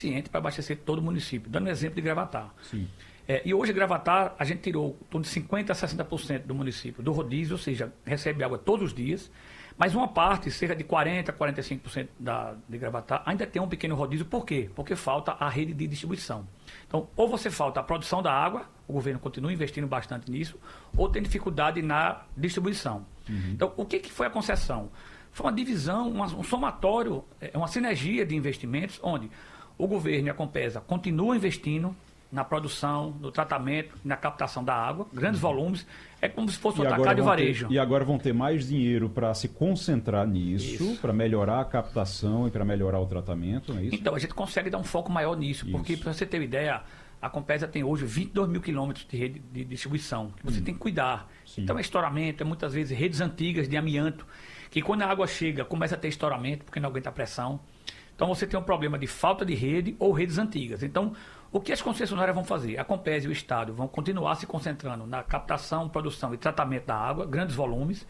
suficiente para abastecer todo o município. Dando um exemplo de Gravatar. Sim. E hoje, Gravatar, a gente tirou em torno de 50% a 60% do município do rodízio, ou seja, recebe água todos os dias, mas uma parte, cerca de 40% a 45% de Gravatar, ainda tem um pequeno rodízio. Por quê? Porque falta a rede de distribuição. Então, ou você falta a produção da água, o governo continua investindo bastante nisso, ou tem dificuldade na distribuição. Então, o que foi a concessão? Foi uma divisão, um somatório, uma sinergia de investimentos, onde o governo e a Compesa continuam investindo na produção, no tratamento, na captação da água, grandes volumes, é como se fosse um atacado de varejo. E agora vão ter mais dinheiro para se concentrar nisso, para melhorar a captação e para melhorar o tratamento, não é isso? Então, a gente consegue dar um foco maior nisso, porque, para você ter uma ideia, a Compesa tem hoje 22 mil quilômetros de rede de distribuição, que você tem que cuidar. Sim. Então, é estouramento, é muitas vezes redes antigas de amianto, que quando a água chega, começa a ter estouramento, porque não aguenta a pressão. Então, você tem um problema de falta de rede ou redes antigas. Então, o que as concessionárias vão fazer? A Compesa e o Estado vão continuar se concentrando na captação, produção e tratamento da água, grandes volumes,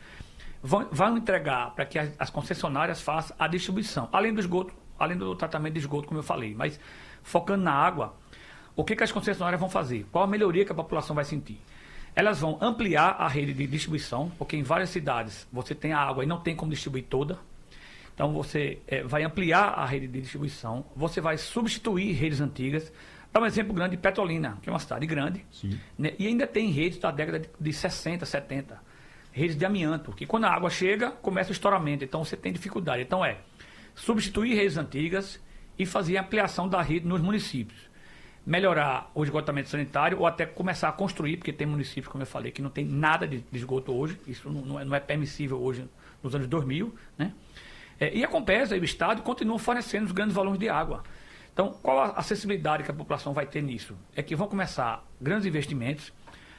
vão entregar para que as concessionárias façam a distribuição, além do esgoto, além do tratamento de esgoto, como eu falei. Mas, focando na água, o que as concessionárias vão fazer? Qual a melhoria que a população vai sentir? Elas vão ampliar a rede de distribuição, porque em várias cidades você tem a água e não tem como distribuir toda. Então, você vai ampliar a rede de distribuição, você vai substituir redes antigas. Dá um exemplo grande de Petrolina, que é uma cidade grande, né? E ainda tem redes da década de 60, 70, redes de amianto, que quando a água chega, começa o estouramento, então você tem dificuldade. Então substituir redes antigas e fazer a ampliação da rede nos municípios. Melhorar o esgotamento sanitário ou até começar a construir, porque tem municípios, como eu falei, que não tem nada de esgoto hoje, isso não é permissível hoje nos anos 2000, né? E a Compesa e o Estado continuam fornecendo os grandes volumes de água. Então, qual a acessibilidade que a população vai ter nisso? É que vão começar grandes investimentos,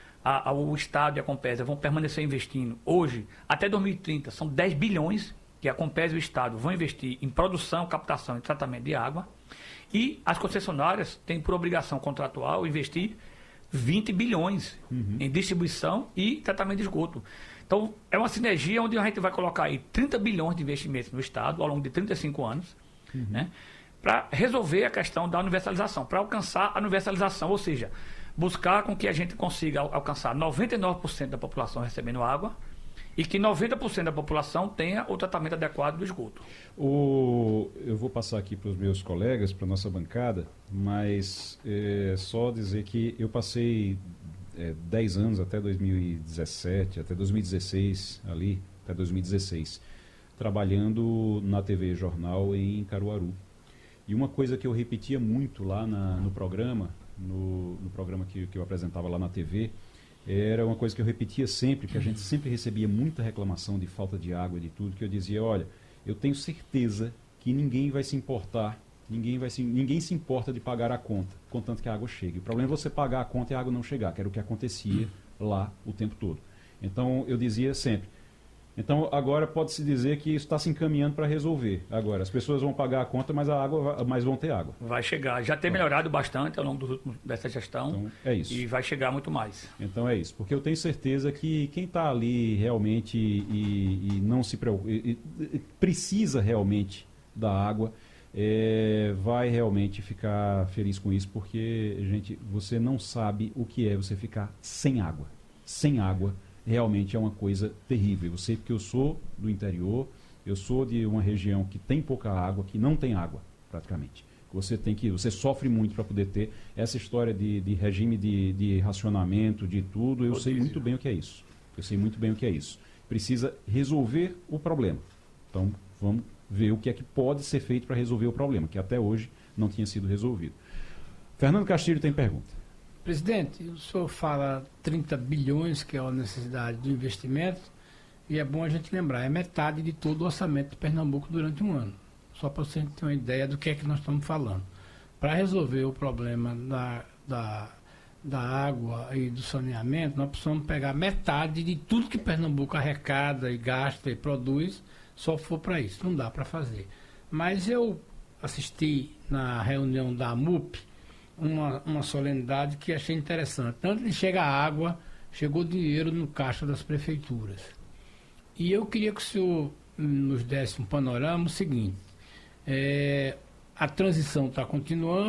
o Estado e a Compesa vão permanecer investindo. Hoje, até 2030, são 10 bilhões que a Compesa e o Estado vão investir em produção, captação e tratamento de água. E as concessionárias têm por obrigação contratual investir 20 bilhões em distribuição e tratamento de esgoto. Então, é uma sinergia onde a gente vai colocar aí 30 bilhões de investimentos no Estado ao longo de 35 anos, né? Para resolver a questão da universalização, para alcançar a universalização, ou seja, buscar com que a gente consiga alcançar 99% da população recebendo água e que 90% da população tenha o tratamento adequado do esgoto. Eu vou passar aqui para os meus colegas, para a nossa bancada, mas só dizer que eu passei 10 anos, até 2017, até 2016, ali, até 2016, trabalhando na TV Jornal em Caruaru. E uma coisa que eu repetia muito lá no programa, no programa que eu apresentava lá na TV, era uma coisa que eu repetia sempre, que a gente sempre recebia muita reclamação de falta de água, de tudo, que eu dizia, olha, eu tenho certeza que ninguém vai se importar, ninguém se importa de pagar a conta, contanto que a água chegue. O problema é você pagar a conta e a água não chegar, que era o que acontecia lá o tempo todo. Então, eu dizia sempre, então agora pode-se dizer que isso está se encaminhando para resolver. Agora, as pessoas vão pagar a conta, mas vão ter água. Vai chegar. Já tem melhorado bastante ao longo dessa gestão. Então, é isso. E vai chegar muito mais. Então é isso. Porque eu tenho certeza que quem está ali realmente e não se preocupa, precisa realmente da água, vai realmente ficar feliz com isso, porque, gente, você não sabe o que é você ficar sem água. Sem água. Realmente é uma coisa terrível. Eu sei porque eu sou do interior, eu sou de uma região que tem pouca água, que não tem água, praticamente. Você sofre muito para poder ter essa história de regime de racionamento, de tudo. Eu sei muito bem o que é isso. Eu sei muito bem o que é isso. Precisa resolver o problema. Então, vamos ver o que é que pode ser feito para resolver o problema, que até hoje não tinha sido resolvido. Fernando Castilho tem pergunta. Presidente, o senhor fala 30 bilhões, que é a necessidade do investimento, e é bom a gente lembrar, é metade de todo o orçamento de Pernambuco durante um ano. Só para você ter uma ideia do que é que nós estamos falando. Para resolver o problema da água e do saneamento, nós precisamos pegar metade de tudo que Pernambuco arrecada e gasta e produz, só for para isso. Não dá para fazer. Mas eu assisti na reunião da AMUP, uma solenidade que achei interessante. Antes de chegar a água, chegou dinheiro no caixa das prefeituras. E eu queria que o senhor nos desse um panorama o seguinte, a transição está continuando,